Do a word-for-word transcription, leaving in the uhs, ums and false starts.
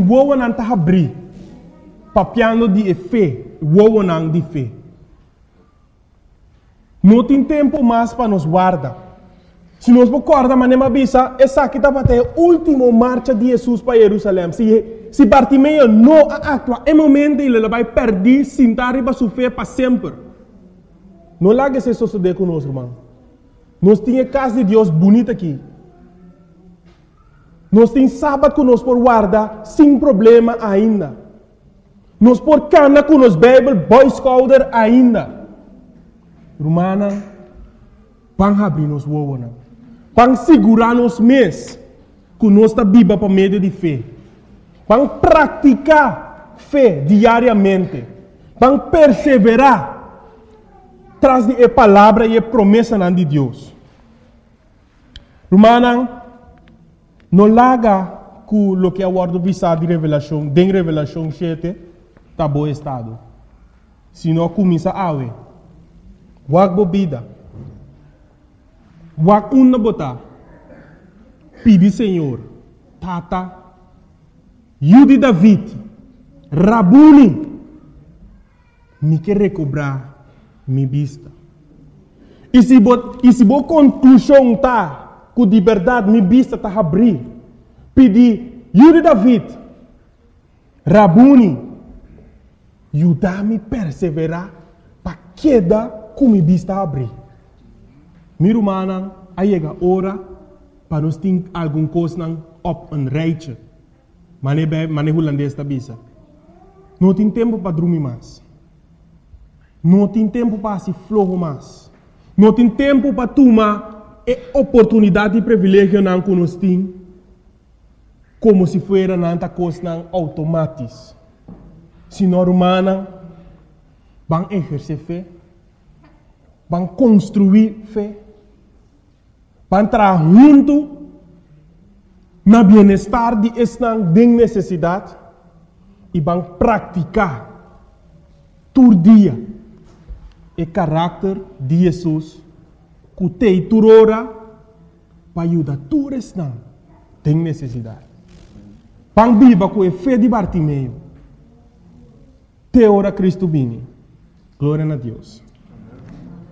woa nan ta abrir, papiando de fé, woa nan de fé. Não tem tempo mais para nos guardar. Se nós recorda, mas nem avisa, essa aqui está para a última marcha de Jesus para Jerusalém. Se, se Bartimeu não atua, é momento ele vai perder, sentar e vai sofrer para sempre. Não larga se suceder conosco, irmão. Nós temos a casa de Deus bonita aqui. Nós temos sábado que nós por guardar, sem problema ainda. Nós por cana com os Bible, Boy Scouter ainda. Romana, vamos abrir nos woa. Vamos segurar nos mês que nós está viva para meio de fé. Vamos praticar fé diariamente. Vamos perseverar tras de a palavra e a promessa de Deus. Romana, não larga com o que é o ordem de revelação, de revelação sete, está bom estado. Se não começa a ver. Wag bobida. Wag una bota. Pedi Senhor. Tata. Yudi David. Rabuni. Me quer recobrar mi vista. E se bo, e se bo conclusão tá, que de verdade mi vista tá abrir. Pedi Yudi David. Rabuni. Yudami perseverar para queda como me vista abrir. Meu irmão, aí chega a hora para nós ter alguma coisa op een rijtje. Mas não é holandês da bisa. Não tem tempo para dormir mais. Não tem tempo para se flojo mais. Não tem tempo para tomar a oportunidade e privilégio que nós temos como se fosse nanta coisa automática. Se não, irmão, vão exercer fé. Vão construir fé. Vão entrar junto no bem-estar de esta necessidade e vão praticar todo dia o caráter de Jesus que tem turora para ajudar todos esta tem necessidade. Vão viver com a fé de Bartimeu. Te ora Cristo vini. Glória a Deus.